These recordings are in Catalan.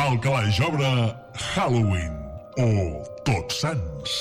El Calaix obre Halloween o Tots Sants.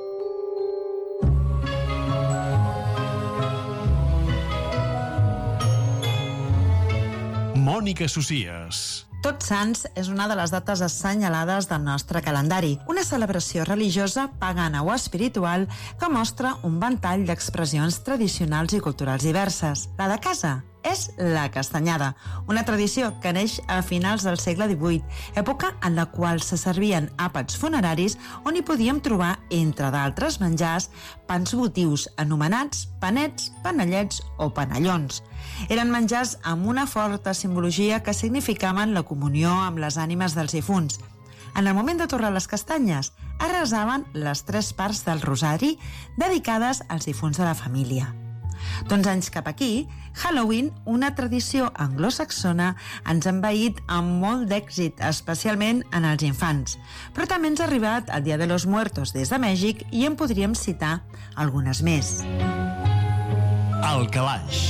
Mònica Socias. Tots Sants és una de les dates assenyalades del nostre calendari, una celebració religiosa, pagana o espiritual que mostra un ventall d'expressions tradicionals i culturals diverses. La de casa és la castanyada, una tradició que neix a finals del segle XVIII, època en la qual se servien àpats funeraris on hi podíem trobar, entre d'altres menjars, pans votius anomenats panets, panellets o panellons. Eren menjars amb una forta simbologia que significaven la comunió amb les ànimes dels difunts. En el moment de torrar les castanyes, es resaven les 3 parts del rosari dedicades als difunts de la família. D'uns anys cap aquí, Halloween, una tradició anglosaxona, ens ha envaït amb molt d'èxit, especialment en els infants. Però també ens ha arribat el Dia de los Muertos des de Mèxic i en podríem citar algunes més. El Calaix.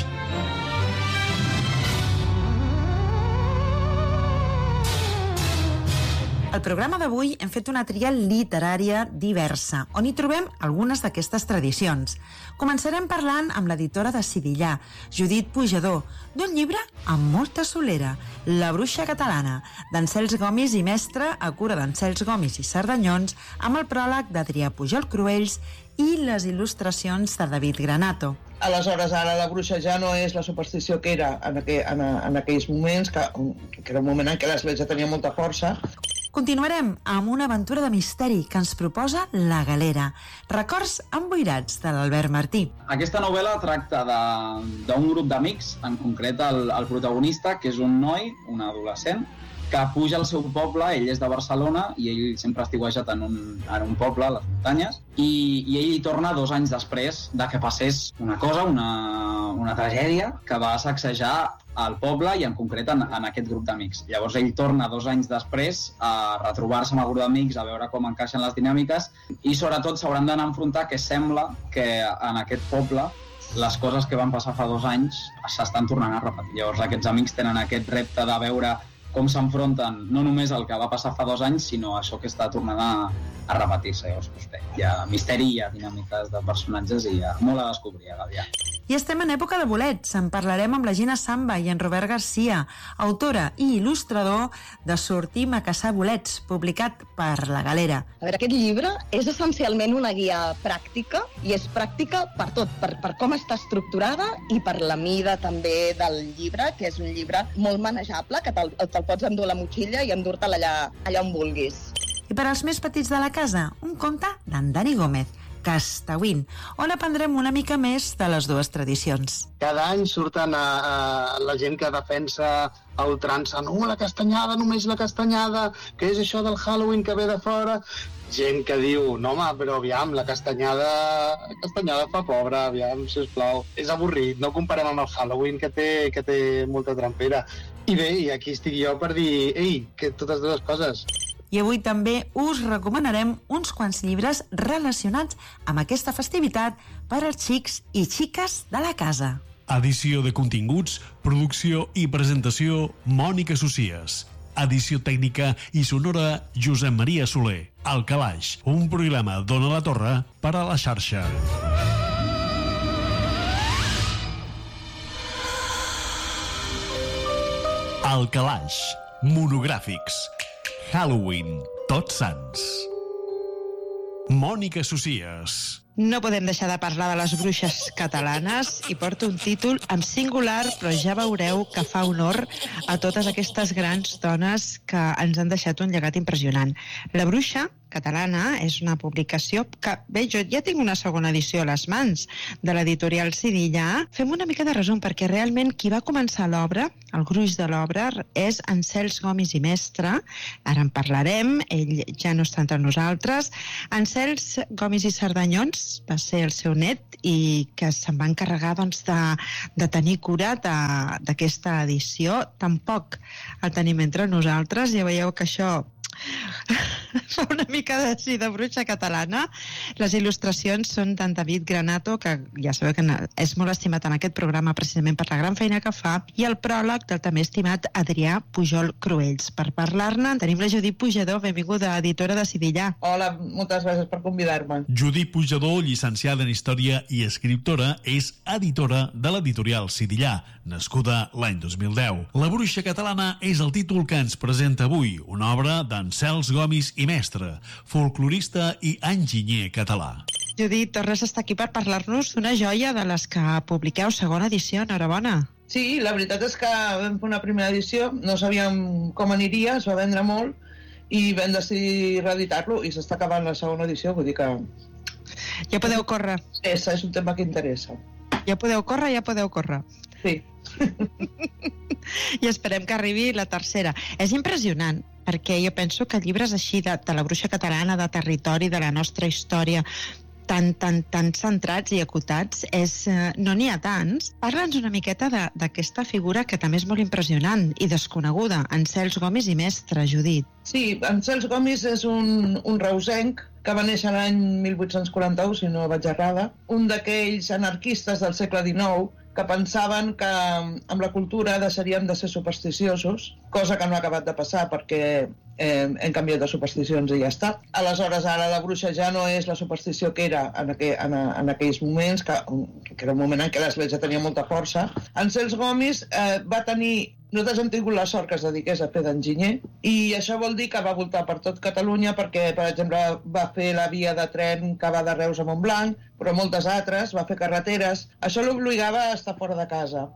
Al programa d'avui hem fet una tria literària diversa, on hi trobem algunes d'aquestes tradicions. Començarem parlant amb l'editora de Sidillà, Judit Pujador, d'un llibre amb molta solera, La bruixa catalana, d'Ancels Gomis i Mestre, a cura d'Ancels Gomis i Cerdanyons, amb el pròleg d'Adrià Pujol Cruells i les il·lustracions de David Granato. Aleshores, ara la bruixa ja no és la superstició que era en aquells moments, que era un moment en què l'Església tenia molta força. Continuarem amb una aventura de misteri que ens proposa La Galera, records emboirats de l'Albert Martí. Aquesta novel·la tracta d'un grup d'amics, en concret el protagonista, que és un noi, un adolescent, que puja al seu poble. Ell és de Barcelona i ell sempre ha estiuejat en un poble, a les muntanyes, i ell hi torna 2 anys després de que passés una cosa, una tragèdia que va sacsejar al poble i en concret en aquest grup d'amics. Llavors ell torna 2 anys després a retrobar-se amb el grup d'amics, a veure com encaixen les dinàmiques i sobretot s'hauran d'anar a enfrontar que sembla que en aquest poble les coses que van passar fa 2 anys s'estan tornant a repetir. Llavors aquests amics tenen aquest repte de veure com s'enfronten no només al que va passar fa 2 anys, sinó a això que està tornant a repetir-se. Llavors, hi ha misteri, hi ha dinàmiques de personatges i hi ha molt a descobrir a Gavià. I estem en època de bolets. En parlarem amb la Gina Samba i en Robert Garcia, autora i il·lustrador de Sortim a caçar bolets, publicat per La Galera. A veure, aquest llibre és essencialment una guia pràctica, i és pràctica per tot, per com està estructurada i per la mida també del llibre, que és un llibre molt manejable, que te'l pots endur a la motxilla i endur-te'l allà on vulguis. I per als més petits de la casa, un conte d'en Dani Gómez, Castawin, on aprendrem una mica més de les dues tradicions. Cada any surten la gent que defensa a ultrança, no, la castanyada, només la castanyada, què és això del Halloween que ve de fora? Gent que diu, no home, però aviam, la castanyada fa pobre, aviam, sisplau. És avorrit, no ho comparem amb el Halloween, que té molta trampera. I bé, i aquí estic jo per dir, ei, que totes dues coses. I avui també us recomanarem uns quants llibres relacionats amb aquesta festivitat per als xics i xiques de la casa. Edició de continguts, producció i presentació Mònica Socias. Edició tècnica i sonora Josep Maria Soler. El Calaix, un programa d'Ona la Torre per a la xarxa. El Calaix, monogràfics. Halloween, Tots Sants. Mònica Socias. No podem deixar de parlar de les bruixes catalanes i porto un títol en singular, però ja veureu que fa honor a totes aquestes grans dones que ens han deixat un llegat impressionant. La bruixa catalana és una publicació que, bé, jo ja tinc una segona edició a les mans de l'editorial Sidillà. Fem una mica de resum, perquè realment qui va començar l'obra, el gruix de l'obra, és Ancels Gomis i Mestre. Ara en parlarem, ell ja no està entre nosaltres. Ancels Gomis i Cerdanyons va ser el seu net i que se'n va encarregar doncs, de tenir cura d'aquesta edició. Tampoc el tenim entre nosaltres, ja veieu que això fa una mica de bruixa catalana. Les il·lustracions són d'en David Granato, que ja sabeu que és molt estimat en aquest programa precisament per la gran feina que fa, i el pròleg del també estimat Adrià Pujol Cruells. Per parlar-ne tenim la Judit Pujador, benvinguda, editora de Sidillà. Hola, moltes gràcies per convidar-me. Judit Pujador, llicenciada en Història i escriptora, és editora de l'editorial Sidillà, nascuda l'any 2010. La bruixa catalana és el títol que ens presenta avui, una obra d'en Cels Gomis i Mestre, folclorista i enginyer català. Judit, tornes a estar aquí per parlar-nos d'una joia de les que publiqueu segona edició. Enhorabona. Sí, la veritat és que vam fer una primera edició, no sabíem com aniria, es va vendre molt i vam decidir reeditar-lo i s'està acabant la segona edició, vull dir que... Ja podeu córrer. És un tema que interessa. Ja podeu córrer. Sí. I esperem que arribi la tercera. És impressionant, perquè jo penso que llibres així de la bruixa catalana, de territori, de la nostra història, tan centrats i acotats, no n'hi ha tants. Parla'ns una miqueta d'aquesta figura que també és molt impressionant i desconeguda, en Cels Gomis i Mestre, Judit. Sí, en Cels Gomis és un reusenc que va néixer l'any 1841, si no vaig errada, un d'aquells anarquistes del segle XIX que pensaven que amb la cultura deixaríem de ser supersticiosos, cosa que no ha acabat de passar perquè hem canviat de supersticions i ja està. Aleshores, ara la bruixa ja no és la superstició que era en aquells moments, que era un moment en què l'Església tenia molta força. En Cels Gomis va tenir... Nosaltres hem tingut la sort que es dediqués a fer d'enginyer i això vol dir que va voltar per tot Catalunya perquè, per exemple, va fer la via de tren que va de Reus a Montblanc, però moltes altres, va fer carreteres. Això l'obligava a estar fora de casa.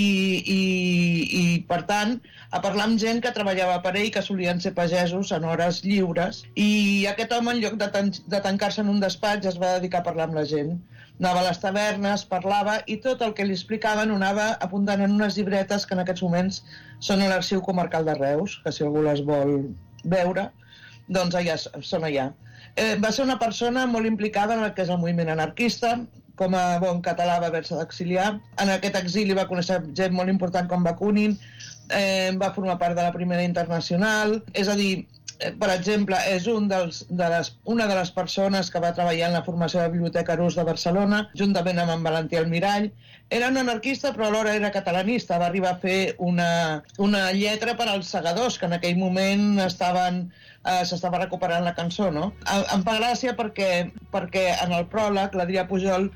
I per tant, a parlar amb gent que treballava per ell, que solien ser pagesos en hores lliures, i aquest home, en lloc de tancar-se en un despatx, es va dedicar a parlar amb la gent. Anava a les tavernes, parlava, i tot el que li explicaven ho anava apuntant en unes llibretes que en aquests moments són a l'Arxiu Comarcal de Reus, que si algú les vol veure, doncs allà són allà. Va ser una persona molt implicada en el que és el moviment anarquista. Com a bon català va haver-se d'exiliar. En aquest exili va conèixer gent molt important com Bakunin, va formar part de la Primera Internacional, és a dir, per exemple, és una de les persones que va treballar en la formació de la Biblioteca Arús de Barcelona, juntament amb en Valentí Almirall. Era un anarquista, però alhora era catalanista. Va arribar a fer una lletra per als segadors, que en aquell moment s'estava recuperant la cançó, no? Em fa gràcia perquè en el pròleg l'Adrià Pujol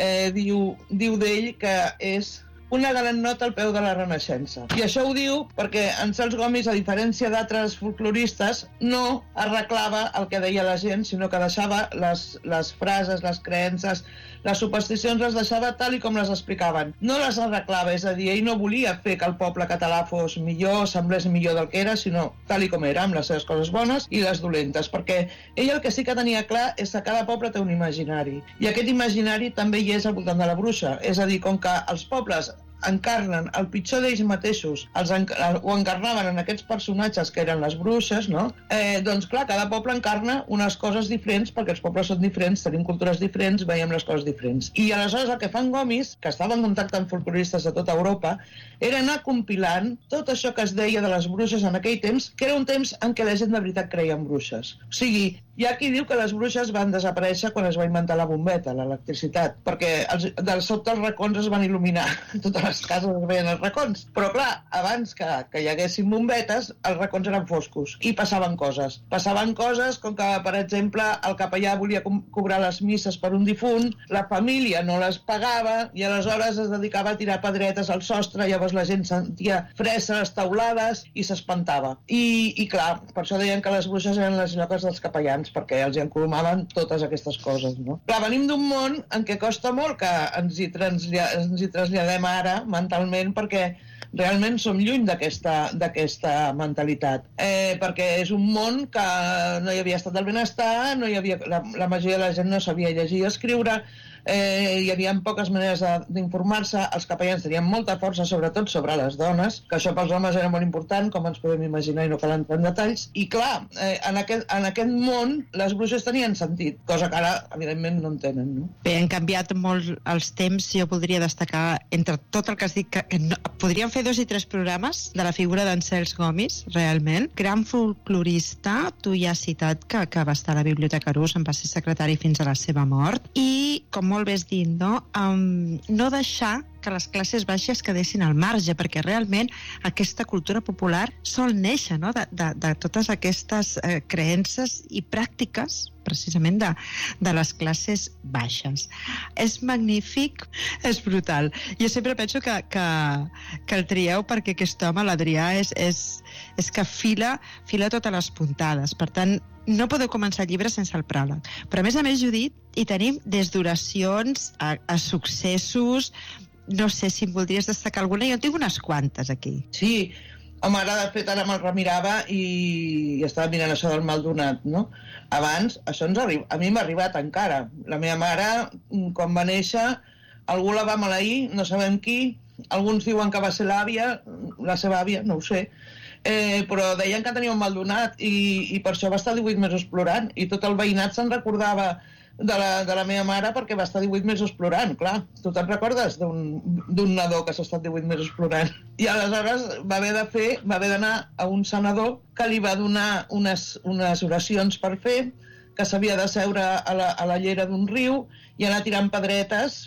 diu d'ell que és una gran nota al peu de la Renaixença. I això ho diu perquè en Cels Gomis, a diferència d'altres folcloristes, no arreglava el que deia la gent, sinó que deixava les frases, les creences, les supersticions les deixava tal i com les explicaven. No les arreglava, és a dir, ell no volia fer que el poble català fos millor, semblés millor del que era, sinó tal i com era, amb les seves coses bones i les dolentes, perquè ell el que sí que tenia clar és que cada poble té un imaginari. I aquest imaginari també hi és al voltant de la bruixa. És a dir, com que els pobles encarnen el pitjor d'ells mateixos, ho encarnaven en aquests personatges que eren les bruixes, no? Doncs clar, cada poble encarna unes coses diferents, perquè els pobles són diferents, tenim cultures diferents, veiem les coses diferents. I aleshores el que fan Gomis, que estava en contacte amb folcloristes de tota Europa, era anar compilant tot això que es deia de les bruixes en aquell temps, que era un temps en què la gent de veritat creia en bruixes. O sigui, hi ha qui diu que les bruixes van desaparèixer quan es va inventar la bombeta, l'electricitat, perquè del sobte els racons es van il·luminar, totes les cases es veien els racons. Però clar, abans que hi haguessin bombetes, els racons eren foscos i passaven coses. Passaven coses com que, per exemple, el capellà volia cobrar les misses per un difunt, la família no les pagava i aleshores es dedicava a tirar pedretes al sostre, llavors la gent sentia fressa a les teulades i s'espantava. I clar, per això deien que les bruixes eren les lloques dels capellans, perquè els encolomaven totes aquestes coses, no? Clar, venim d'un món en què costa molt que ens hi traslladem ara mentalment, perquè realment som lluny d'aquesta mentalitat. Perquè és un món que no hi havia estat del benestar, no hi havia, la majoria de la gent no sabia llegir i escriure, hi havia poques maneres d'informar-se, els capellans tenien molta força, sobretot sobre les dones, que això pels homes era molt important, com ens podem imaginar i no cal entrar en detalls, i clar, en aquest món les bruixes tenien sentit, cosa que ara, evidentment, no en tenen, no? Bé, han canviat molt els temps. Jo voldria destacar, entre tot el que has dit, que no, podríem fer 2 i 3 programes de la figura d'en Cels Gomis, realment. Gran folclorista, tu ja has citat que va estar a la Biblioteca Arús, en va ser secretari fins a la seva mort, i, com molt bé has dit, no deixar que les classes baixes quedessin al marge, perquè realment aquesta cultura popular sol néixer, no?, de totes aquestes creences i pràctiques precisament de les classes baixes. És magnífic, és brutal. Jo sempre penso que el trieu perquè aquest home, l'Adrià, és que fila totes les puntades. Per tant, no podeu començar el llibre sense el pròleg. Però, a més, Judit, hi tenim des d'oracions a successos. No sé si em voldries destacar alguna. Jo en tinc unes quantes aquí. Sí, home, ara de fet ara me'l remirava i estava mirant això del Maldonat, no? Abans, això a mi m'ha arribat encara. La meva mare, quan va néixer, algú la va maleir, no sabem qui, alguns diuen que va ser l'àvia, la seva àvia, no ho sé, però deien que tenia un Maldonat i per això va estar 18 mesos plorant, i tot el veïnat se'n recordava de la meva mare perquè va estar 18 mesos plorant, clar. Tu te'n recordes d'un nadó que s'ha estat 18 mesos plorant? I aleshores va haver d'anar a un sanador que li va donar unes oracions per fer, que s'havia de seure a la llera d'un riu i anar tirant pedretes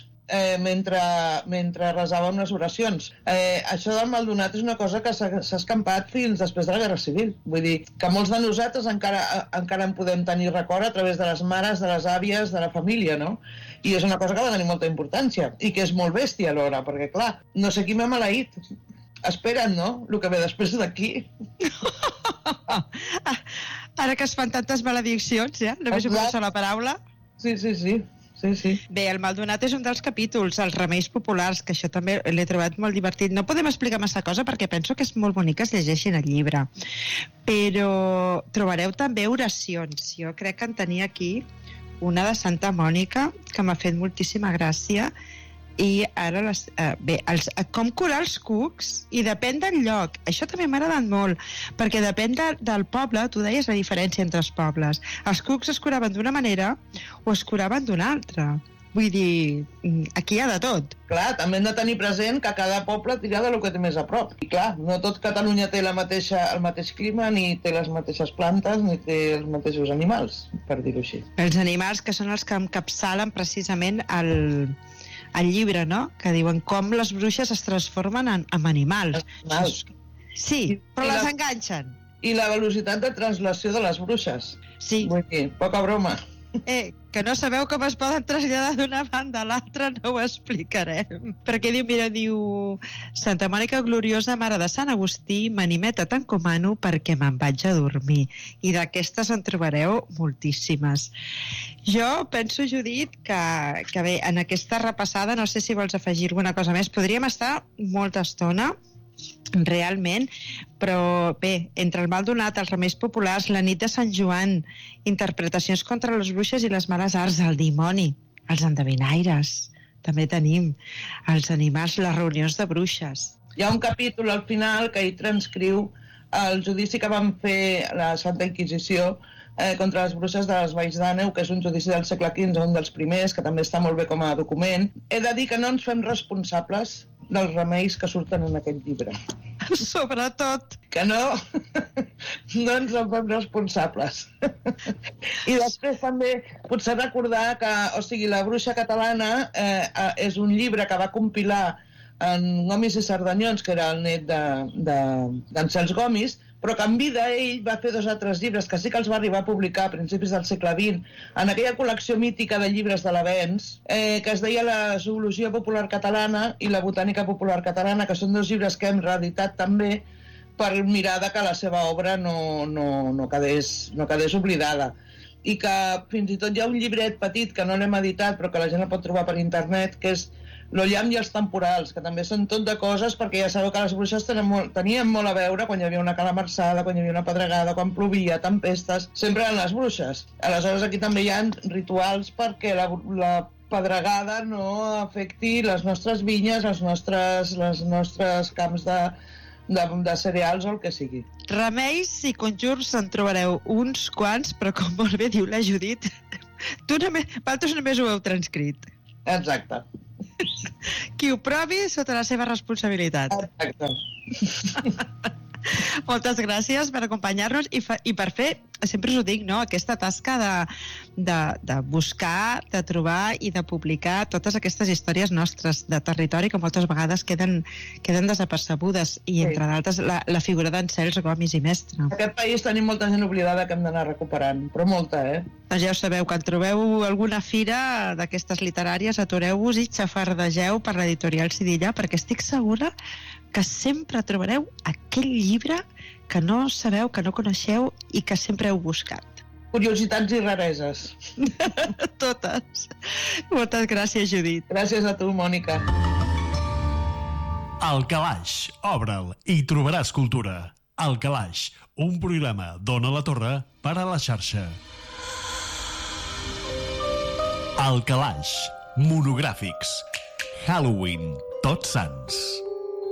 mentre resava unes oracions. Això del Maldonat és una cosa que s'ha escampat fins després de la Guerra Civil. Vull dir que molts de nosaltres encara en podem tenir record a través de les mares, de les àvies, de la família, no? I és una cosa que va tenir molta importància i que és molt bèstia alhora, perquè clar, no sé qui m'ha maleït. Espera't, no?, el que ve després d'aquí. Ara que es fan tantes malediccions, ja? Només una sola paraula. Sí. Sí. Bé, el Maldonat és un dels capítols, els remeis populars, que això també l'he trobat molt divertit. No podem explicar massa cosa perquè penso que és molt bonic que es llegeixin el llibre. Però trobareu també oracions. Jo crec que en tenia aquí una de Santa Mònica, que m'ha fet moltíssima gràcia, i ara com curar els cucs, i depèn del lloc. Això també m'ha agradat molt, perquè depèn del poble. Tu deies la diferència entre els pobles. Els cucs es curaven d'una manera o es curaven d'una altra. Vull dir, aquí hi ha de tot. Clar, també hem de tenir present que cada poble tira del que té més a prop. I clar, no tot Catalunya té el mateix clima, ni té les mateixes plantes, ni té els mateixos animals, per dir-ho així. Els animals que són els que encapçalen precisament el llibre, no?, que diuen com les bruixes es transformen en animals. Sí, però les enganxen. I la velocitat de translació de les bruixes. Sí. Vull dir, poca broma. Que no sabeu com es poden traslladar d'una banda a l'altra, no ho explicarem. Perquè diu Santa Mònica Gloriosa, mare de Sant Agustí, m'animeta t'encomano perquè me'n vaig a dormir. I d'aquestes en trobareu moltíssimes. Jo penso, Judit, que bé, en aquesta repassada, no sé si vols afegir alguna cosa més, podríem estar molta estona, realment, però bé, entre el Maldonat, els remeis populars, la nit de Sant Joan, interpretacions contra les bruixes i les males arts, el dimoni, els endevinaires, també tenim els animals, les reunions de bruixes. Hi ha un capítol al final que hi transcriu el judici que van fer la Santa Inquisició contra les bruixes de les Valls d'Àneu, que és un judici del segle XV, un dels primers, que també està molt bé com a document. He de dir que no ens fem responsables dels remeis que surten en aquest llibre. Sobretot. Que no ens en fem responsables. I després també potser recordar que, la Bruixa Catalana és un llibre que va compilar en Gomis i Cerdanyons, que era el net d'en Cels Gomis, però que en vida ell va fer 2 altres llibres que sí que els va arribar a publicar a principis del segle XX, en aquella col·lecció mítica de llibres de l'Avenç, que es deia La Zoologia Popular Catalana i La Botànica Popular Catalana, que són 2 llibres que hem reeditat també per mirar que la seva obra no quedés oblidada. I que fins i tot hi ha un llibret petit que no l'hem editat però que la gent el pot trobar per internet, que és L'Ollam i els temporals, que també són tot de coses, perquè ja sabeu que les bruixes tenien molt a veure quan hi havia una calamarsada, quan hi havia una pedregada, quan plovia, tempestes, sempre eren les bruixes. Aleshores aquí també hi ha rituals perquè pedregada no afecti les nostres vinyes, els nostres camps de cereals o el que sigui. Remeis i conjurs en trobareu uns quants, però com molt bé diu la Judit, vosaltres només ho heu transcrit. Exacte. Qui ho provi sota la seva responsabilitat. Exacte. Moltes gràcies per acompanyar-nos i per fer, sempre us ho dic, no? Aquesta tasca de buscar, de trobar i de publicar totes aquestes històries nostres de territori que moltes vegades queden desapercebudes i, entre d'altres, la figura d'en Cels Gomis i Mestre. En aquest país tenim molta gent oblidada que hem d'anar recuperant, però molta, Doncs ja ho sabeu, quan trobeu alguna fira d'aquestes literàries, atureu-vos i xafardegeu per l'editorial Sidilla, perquè estic segura que sempre trobareu aquell llibre que no sabeu, que no coneixeu i que sempre heu buscat. Curiositats i rareses. Totes. Moltes gràcies, Judit. Gràcies a tu, Mònica. El Calaix, obre'l i trobaràs cultura. El Calaix, un programa d'Ona la Torre per a la xarxa. El Calaix, monogràfics. Halloween, Tots Sants.